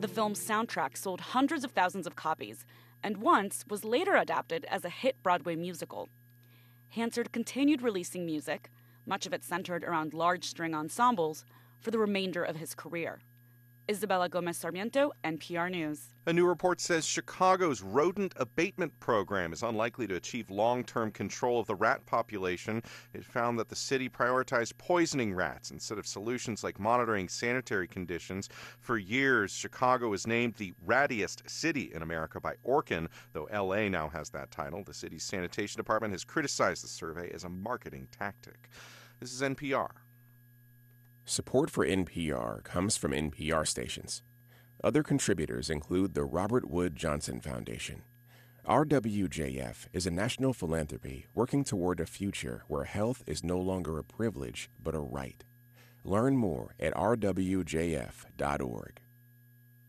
The film's soundtrack sold hundreds of thousands of copies, and once was later adapted as a hit Broadway musical. Hansard continued releasing music, much of it centered around large string ensembles, for the remainder of his career. Isabella Gomez Sarmiento, NPR News. A new report says Chicago's rodent abatement program is unlikely to achieve long-term control of the rat population. It found that the city prioritized poisoning rats instead of solutions like monitoring sanitary conditions. For years, Chicago was named the rattiest city in America by Orkin, though L.A. now has that title. The city's sanitation department has criticized the survey as a marketing tactic. This is NPR. Support for NPR comes from NPR stations. Other contributors include the Robert Wood Johnson Foundation. RWJF is a national philanthropy working toward a future where health is no longer a privilege but a right. Learn more at rwjf.org.